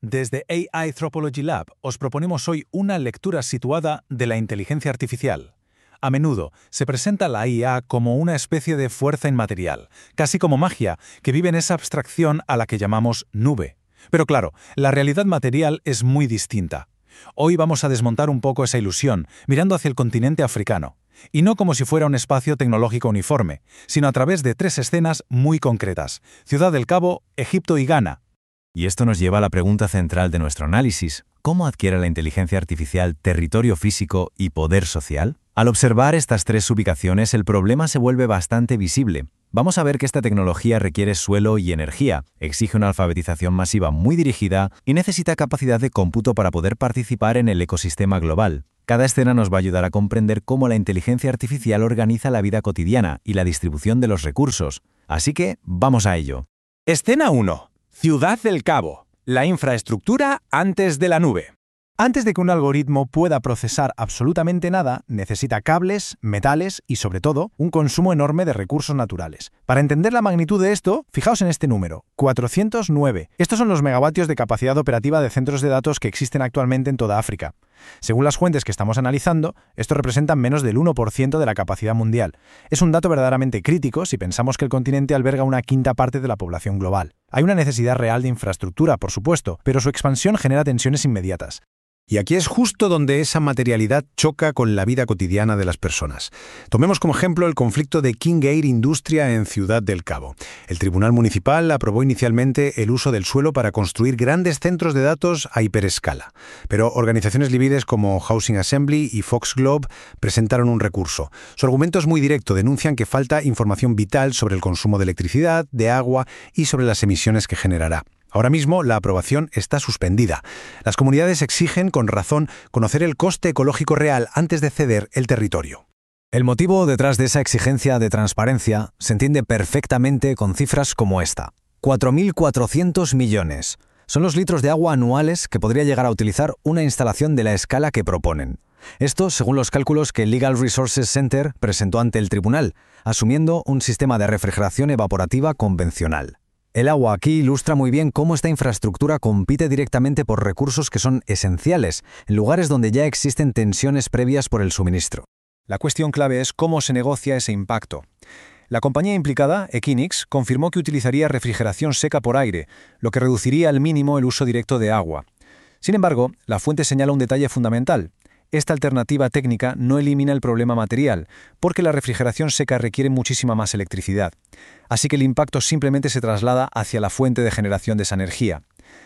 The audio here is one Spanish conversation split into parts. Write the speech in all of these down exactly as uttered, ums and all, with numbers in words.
Desde A I Anthropology Lab os proponemos hoy una lectura situada de la inteligencia artificial. A menudo se presenta la I A como una especie de fuerza inmaterial, casi como magia, que vive en esa abstracción a la que llamamos nube. Pero claro, la realidad material es muy distinta. Hoy vamos a desmontar un poco esa ilusión, mirando hacia el continente africano. Y no como si fuera un espacio tecnológico uniforme, sino a través de tres escenas muy concretas: Ciudad del Cabo, Egipto y Ghana. Y esto nos lleva a la pregunta central de nuestro análisis: ¿cómo adquiere la inteligencia artificial territorio físico y poder social? Al observar estas tres ubicaciones, el problema se vuelve bastante visible. Vamos a ver que esta tecnología requiere suelo y energía, exige una alfabetización masiva muy dirigida y necesita capacidad de cómputo para poder participar en el ecosistema global. Cada escena nos va a ayudar a comprender cómo la inteligencia artificial organiza la vida cotidiana y la distribución de los recursos. Así que, vamos a ello. Escena uno. Ciudad del Cabo. La infraestructura antes de la nube. Antes de que un algoritmo pueda procesar absolutamente nada, necesita cables, metales y, sobre todo, un consumo enorme de recursos naturales. Para entender la magnitud de esto, fijaos en este número, cuatrocientos nueve. Estos son los megavatios de capacidad operativa de centros de datos que existen actualmente en toda África. Según las fuentes que estamos analizando, esto representa menos del uno por ciento de la capacidad mundial. Es un dato verdaderamente crítico si pensamos que el continente alberga una quinta parte de la población global. Hay una necesidad real de infraestructura, por supuesto, pero su expansión genera tensiones inmediatas. Y aquí es justo donde esa materialidad choca con la vida cotidiana de las personas. Tomemos como ejemplo el conflicto de King Air Industria en Ciudad del Cabo. El Tribunal Municipal aprobó inicialmente el uso del suelo para construir grandes centros de datos a hiperescala. Pero organizaciones líderes como Housing Assembly y Fox Globe presentaron un recurso. Su argumento es muy directo: denuncian que falta información vital sobre el consumo de electricidad, de agua y sobre las emisiones que generará. Ahora mismo la aprobación está suspendida. Las comunidades exigen, con razón, conocer el coste ecológico real antes de ceder el territorio. El motivo detrás de esa exigencia de transparencia se entiende perfectamente con cifras como esta: cuatro mil cuatrocientos millones. Son los litros de agua anuales que podría llegar a utilizar una instalación de la escala que proponen. Esto según los cálculos que el Legal Resources Center presentó ante el tribunal, asumiendo un sistema de refrigeración evaporativa convencional. El agua aquí ilustra muy bien cómo esta infraestructura compite directamente por recursos que son esenciales, en lugares donde ya existen tensiones previas por el suministro. La cuestión clave es cómo se negocia ese impacto. La compañía implicada, Equinix, confirmó que utilizaría refrigeración seca por aire, lo que reduciría al mínimo el uso directo de agua. Sin embargo, la fuente señala un detalle fundamental: esta alternativa técnica no elimina el problema material, porque la refrigeración seca requiere muchísima más electricidad. Así que el impacto simplemente se traslada hacia la fuente de generación de esa energía.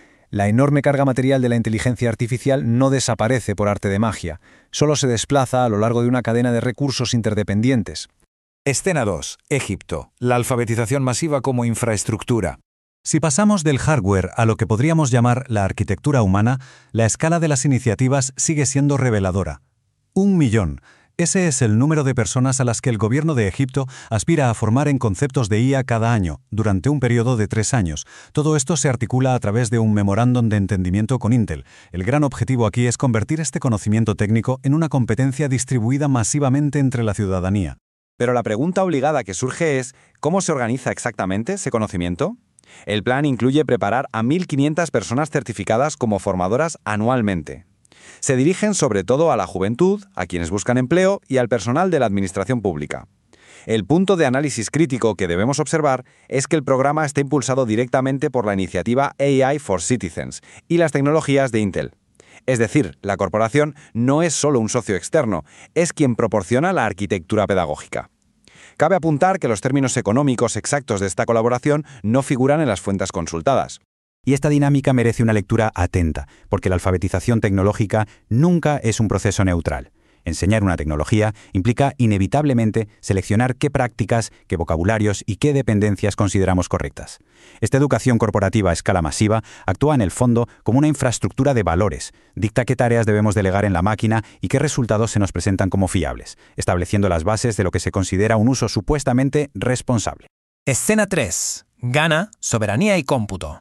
La enorme carga material de la inteligencia artificial no desaparece por arte de magia, solo se desplaza a lo largo de una cadena de recursos interdependientes. Escena dos. Egipto. La alfabetización masiva como infraestructura. Si pasamos del hardware a lo que podríamos llamar la arquitectura humana, la escala de las iniciativas sigue siendo reveladora. Un millón. Ese es el número de personas a las que el gobierno de Egipto aspira a formar en conceptos de I A cada año, durante un periodo de tres años. Todo esto se articula a través de un memorándum de entendimiento con Intel. El gran objetivo aquí es convertir este conocimiento técnico en una competencia distribuida masivamente entre la ciudadanía. Pero la pregunta obligada que surge es: ¿cómo se organiza exactamente ese conocimiento? El plan incluye preparar a mil quinientas personas certificadas como formadoras anualmente. Se dirigen sobre todo a la juventud, a quienes buscan empleo y al personal de la administración pública. El punto de análisis crítico que debemos observar es que el programa está impulsado directamente por la iniciativa A I for Citizens y las tecnologías de Intel. Es decir, la corporación no es solo un socio externo, es quien proporciona la arquitectura pedagógica. Cabe apuntar que los términos económicos exactos de esta colaboración no figuran en las fuentes consultadas. Y esta dinámica merece una lectura atenta, porque la alfabetización tecnológica nunca es un proceso neutral. Enseñar una tecnología implica inevitablemente seleccionar qué prácticas, qué vocabularios y qué dependencias consideramos correctas. Esta educación corporativa a escala masiva actúa en el fondo como una infraestructura de valores, dicta qué tareas debemos delegar en la máquina y qué resultados se nos presentan como fiables, estableciendo las bases de lo que se considera un uso supuestamente responsable. Escena tres. Ghana, soberanía y cómputo.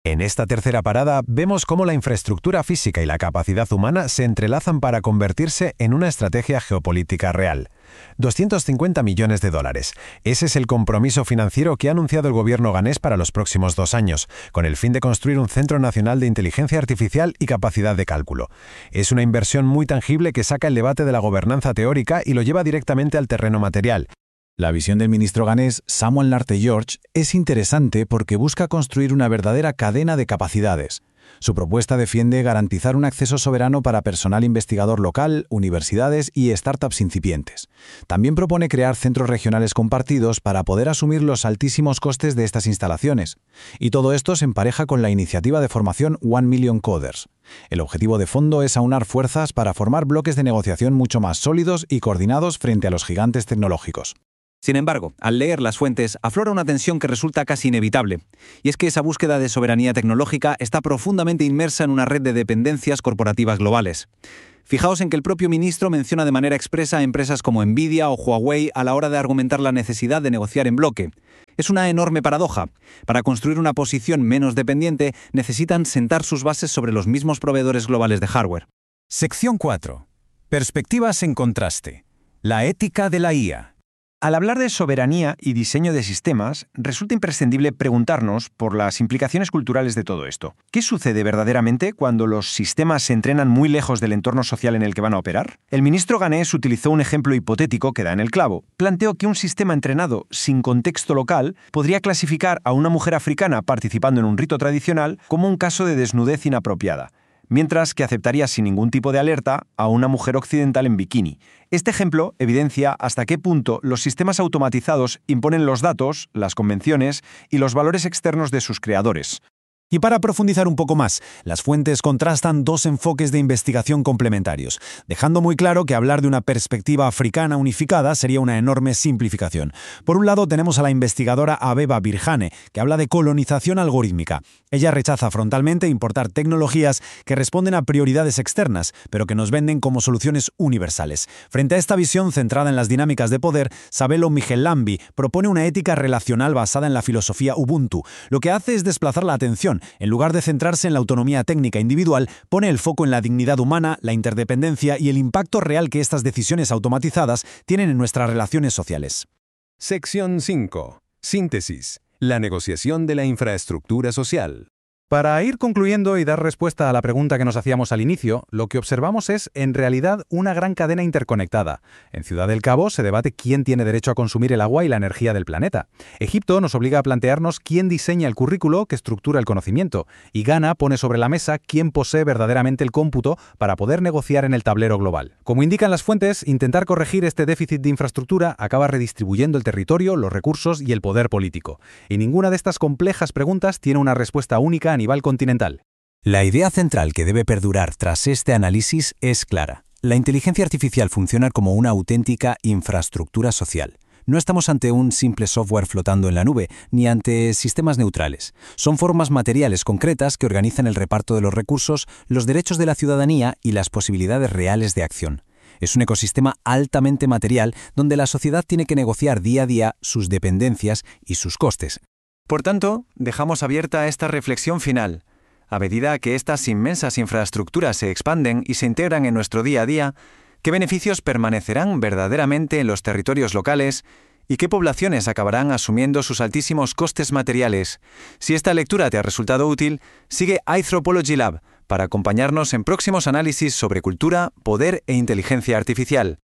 En esta tercera parada vemos cómo la infraestructura física y la capacidad humana se entrelazan para convertirse en una estrategia geopolítica real. doscientos cincuenta millones de dólares. Ese es el compromiso financiero que ha anunciado el gobierno ganés para los próximos dos años, con el fin de construir un Centro Nacional de Inteligencia Artificial y capacidad de cálculo. Es una inversión muy tangible que saca el debate de la gobernanza teórica y lo lleva directamente al terreno material. La visión del ministro ganés Samuel Larte-George es interesante porque busca construir una verdadera cadena de capacidades. Su propuesta defiende garantizar un acceso soberano para personal investigador local, universidades y startups incipientes. También propone crear centros regionales compartidos para poder asumir los altísimos costes de estas instalaciones. Y todo esto se empareja con la iniciativa de formación One Million Coders. El objetivo de fondo es aunar fuerzas para formar bloques de negociación mucho más sólidos y coordinados frente a los gigantes tecnológicos. Sin embargo, al leer las fuentes, aflora una tensión que resulta casi inevitable, y es que esa búsqueda de soberanía tecnológica está profundamente inmersa en una red de dependencias corporativas globales. Fijaos en que el propio ministro menciona de manera expresa a empresas como Nvidia o Huawei a la hora de argumentar la necesidad de negociar en bloque. Es una enorme paradoja. Para construir una posición menos dependiente, necesitan sentar sus bases sobre los mismos proveedores globales de hardware. Sección cuatro. Perspectivas en contraste. La ética de la I A. Al hablar de soberanía y diseño de sistemas, resulta imprescindible preguntarnos por las implicaciones culturales de todo esto. ¿Qué sucede verdaderamente cuando los sistemas se entrenan muy lejos del entorno social en el que van a operar? El ministro ganés utilizó un ejemplo hipotético que da en el clavo. Planteó que un sistema entrenado sin contexto local podría clasificar a una mujer africana participando en un rito tradicional como un caso de desnudez inapropiada, mientras que aceptaría sin ningún tipo de alerta a una mujer occidental en bikini. Este ejemplo evidencia hasta qué punto los sistemas automatizados imponen los datos, las convenciones y los valores externos de sus creadores. Y para profundizar un poco más, las fuentes contrastan dos enfoques de investigación complementarios, dejando muy claro que hablar de una perspectiva africana unificada sería una enorme simplificación. Por un lado tenemos a la investigadora Abeba Birhane, que habla de colonización algorítmica. Ella rechaza frontalmente importar tecnologías que responden a prioridades externas, pero que nos venden como soluciones universales. Frente a esta visión centrada en las dinámicas de poder, Sabelo Michelambi propone una ética relacional basada en la filosofía Ubuntu. Lo que hace es desplazar la atención. En lugar de centrarse en la autonomía técnica individual, pone el foco en la dignidad humana, la interdependencia y el impacto real que estas decisiones automatizadas tienen en nuestras relaciones sociales. Sección cinco. Síntesis. La negociación de la infraestructura social. Para ir concluyendo y dar respuesta a la pregunta que nos hacíamos al inicio, lo que observamos es, en realidad, una gran cadena interconectada. En Ciudad del Cabo se debate quién tiene derecho a consumir el agua y la energía del planeta. Egipto nos obliga a plantearnos quién diseña el currículo que estructura el conocimiento. Y Ghana pone sobre la mesa quién posee verdaderamente el cómputo para poder negociar en el tablero global. Como indican las fuentes, intentar corregir este déficit de infraestructura acaba redistribuyendo el territorio, los recursos y el poder político. Y ninguna de estas complejas preguntas tiene una respuesta única a nivel continental. La idea central que debe perdurar tras este análisis es clara. La inteligencia artificial funciona como una auténtica infraestructura social. No estamos ante un simple software flotando en la nube, ni ante sistemas neutrales. Son formas materiales concretas que organizan el reparto de los recursos, los derechos de la ciudadanía y las posibilidades reales de acción. Es un ecosistema altamente material donde la sociedad tiene que negociar día a día sus dependencias y sus costes. Por tanto, dejamos abierta esta reflexión final. A medida que estas inmensas infraestructuras se expanden y se integran en nuestro día a día, ¿qué beneficios permanecerán verdaderamente en los territorios locales y qué poblaciones acabarán asumiendo sus altísimos costes materiales? Si esta lectura te ha resultado útil, sigue Anthropology Lab para acompañarnos en próximos análisis sobre cultura, poder e inteligencia artificial.